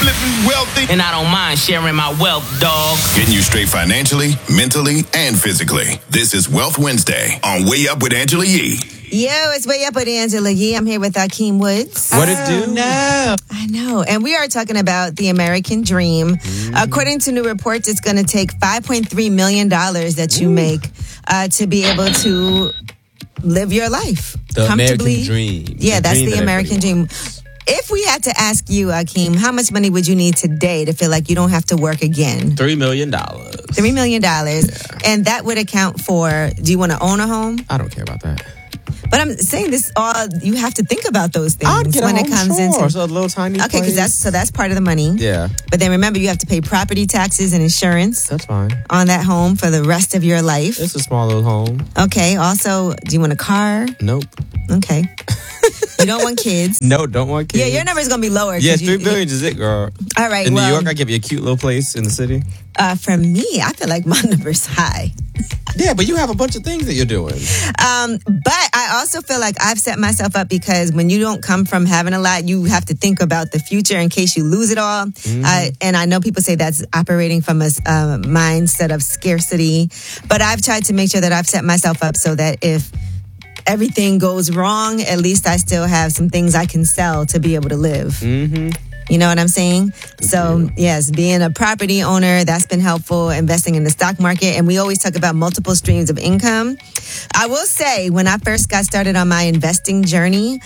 living wealthy. And I don't mind sharing my wealth, dog. Getting you straight financially, mentally, and physically. This is Wealth Wednesday on Way Up with Angela Yee. Yo, it's Way Up with Angela Yee. I'm here with Akeem Woods. What it do? No. I know. And we are talking about the American dream. According to new reports, it's going to take $5.3 million that you make to be able to live your life The comfortably. American dream. Yeah, that's the American dream. If we had to ask you, Akeem, how much money would you need today to feel like you don't have to work again? $3 million. $3 million. Yeah. And that would account for, do you want to own a home? I don't care about that. But I'm saying this all, you have to think about those things I'd get when a it comes home, into. So a little tiny Okay, because that's part of the money. Yeah. But then remember, you have to pay property taxes and insurance. That's fine. On that home for the rest of your life. It's a small little home. Okay. Also, do you want a car? Nope. Okay. You don't want kids? No, don't want kids. Yeah, your number's going to be lower. Yeah, $3 billion is it, girl. All right. In New York, I give you a cute little place in the city. For me, I feel like my number's high. Yeah, but you have a bunch of things that you're doing. But I also feel like I've set myself up because when you don't come from having a lot, you have to think about the future in case you lose it all. And I know people say that's operating from a mindset of scarcity. But I've tried to make sure that I've set myself up so that if everything goes wrong, at least I still have some things I can sell to be able to live. Mm-hmm. You know what I'm saying? So, yes, being a property owner, that's been helpful, investing in the stock market. And we always talk about multiple streams of income. I will say, when I first got started on my investing journey,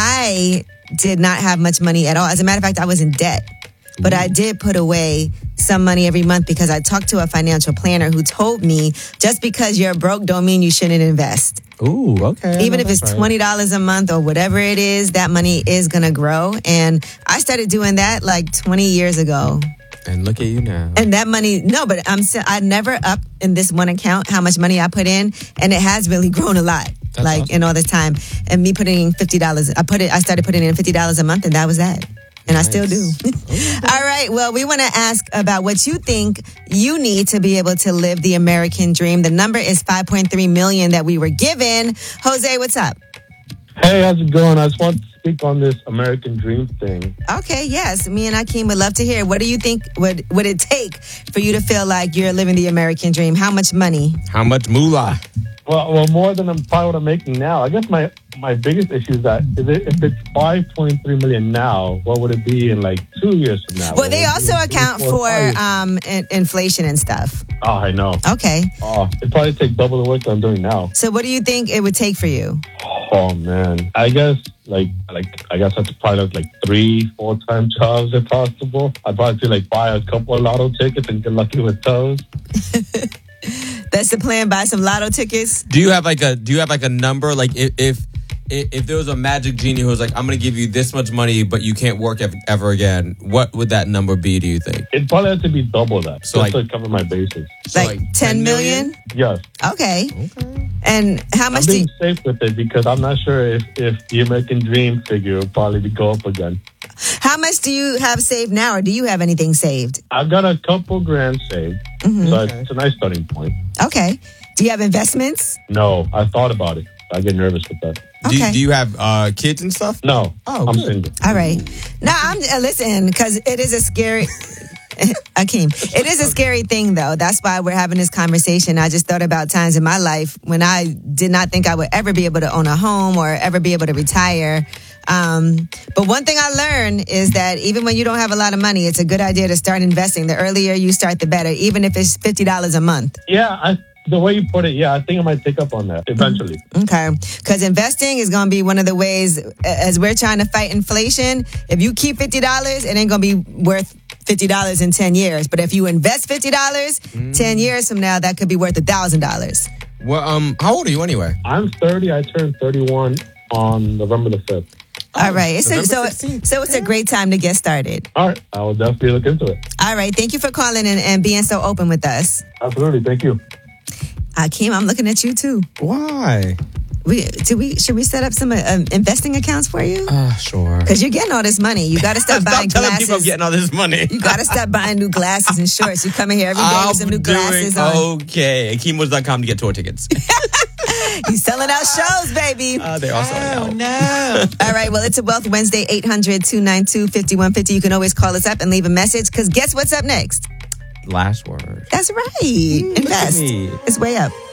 I did not have much money at all. As a matter of fact, I was in debt. But I did put away some money every month because I talked to a financial planner who told me just because you're broke don't mean you shouldn't invest. Ooh, okay. Even if it's $20 a month or whatever it is, that money is going to grow. And I started doing that like 20 years ago. And look at you now. And that money, no, but I never up in this one account how much money I put in. And it has really grown a lot. That's awesome. In all this time. And me putting in $50, I started putting in $50 a month and that was that. And nice. I still do. All right. Well, we want to ask about what you think you need to be able to live the American dream. The number is 5.3 million that we were given. Jose, what's up? Hey, how's it going? I just want to speak on this American dream thing. Okay, yes. Me and Akeem would love to hear. What do you think would it take for you to feel like you're living the American dream? How much money? How much moolah? Well, more than what I'm making now. I guess my biggest issue is that if it's 5.3 million now, what would it be in like 2 years from now? Well, they also account for inflation and stuff. Oh, I know. Okay. Oh, it'd probably take double the work that I'm doing now. So what do you think it would take for you? Oh man, I guess I guess I have to probably look like 3-4 time jobs if possible. I'd probably buy a couple of lotto tickets and get lucky with those. That's the plan. Buy some lotto tickets. Do you have a number? Like if there was a magic genie who was like, I'm going to give you this much money, but you can't work ever again, what would that number be, do you think? It'd probably have to be double that, so just to cover my bases. So like 10 million? Yes. Okay. And how much I'm being safe with it because I'm not sure if the American dream figure will probably go up again. How much do you have saved now, or do you have anything saved? I've got a couple grand saved, so it's a nice starting point. Okay. Do you have investments? No, I thought about it. I get nervous with that. Okay. Do you have kids and stuff? No. Oh, I'm good. single. All right. Now, listen, because it is a scary... Akeem, it is a scary thing, though. That's why we're having this conversation. I just thought about times in my life when I did not think I would ever be able to own a home or ever be able to retire. But one thing I learned is that even when you don't have a lot of money, it's a good idea to start investing. The earlier you start, the better, even if it's $50 a month. Yeah, the way you put it, I think I might take up on that eventually. Okay. Because investing is going to be one of the ways, as we're trying to fight inflation, if you keep $50, it ain't going to be worth $50 in 10 years. But if you invest $50, 10 years from now, that could be worth $1,000. Well, how old are you anyway? I'm 30. I turned 31 on November the 5th. All right. So it's a great time to get started. All right. I will definitely look into it. All right. Thank you for calling and being so open with us. Absolutely. Thank you. Akeem, I'm looking at you too. Why? Should we set up some investing accounts for you? Sure. Because you're getting all this money. You got to start buying Stop telling glasses. people I'm getting all this money. You got to start buying new glasses and shorts. You come in here every day with some new glasses on. Okay. AkeemWoods.com to get tour tickets. He's selling out shows, baby. They're also out. No. All right, well, it's a Wealth Wednesday, 800-292-5150. You can always call us up and leave a message, because guess what's up next? Last word. That's right. Invest. me. It's way up.